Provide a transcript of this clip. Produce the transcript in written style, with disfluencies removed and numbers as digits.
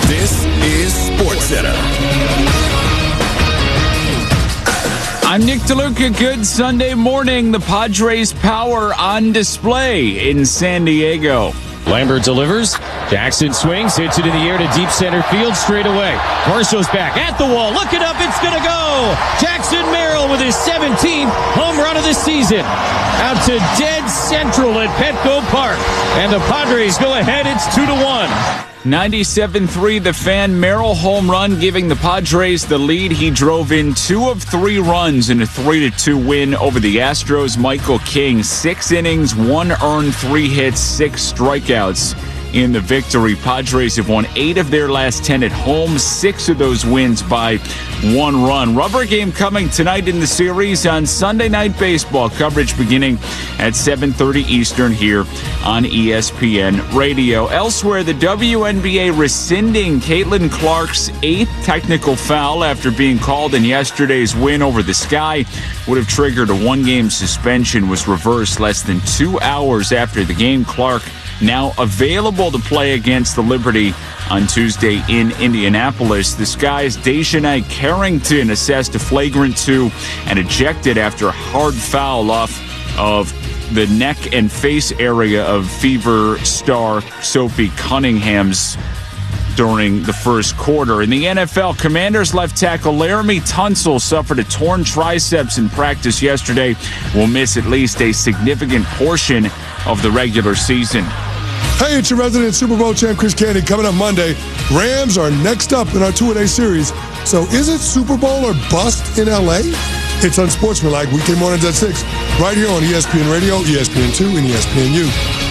This is SportsCenter. I'm Nick DeLuca. Good Sunday morning. The Padres' power on display in San Diego. Lambert delivers. Jackson swings, hits it in the air to deep center field straight away. Varsho's back at the wall. Look it up. It's going to go. Jackson Merrill with his 17th home run of the season. Out to dead central at Petco Park. And the Padres go ahead. It's 2-1. 97-3, the Fan Merrill home run, giving the Padres the lead. He drove in 2 of 3 runs in a 3-2 win over the Astros. Michael King, 6 innings, 1 earned, 3 hits, 6 strikeouts in the victory. Padres have won 8 of their last 10 at home, 6 of those wins by 1 run. Rubber game coming tonight in the series on Sunday Night Baseball. Coverage beginning at 7:30 Eastern here on ESPN Radio. Elsewhere, the WNBA rescinding Caitlin Clark's 8th technical foul after being called in yesterday's win over the Sky. Would have triggered a 1-game suspension, was reversed less than 2 hours after the game. Clark now available to play against the Liberty on Tuesday in Indianapolis. The Sky's Dejanay Carrington assessed a flagrant 2 and ejected after a hard foul off of the neck and face area of Fever star Sophie Cunningham's during the first quarter. In the NFL, Commanders left tackle Laramie Tunsil suffered a torn triceps in practice yesterday. Will miss at least a significant portion of the regular season. Hey, it's your resident Super Bowl champ, Chris Candy. Coming up Monday, Rams are next up in our 2-a-day series. So is it Super Bowl or bust in L.A.? It's Unsportsmanlike, weekday mornings at 6, right here on ESPN Radio, ESPN2, and ESPNU.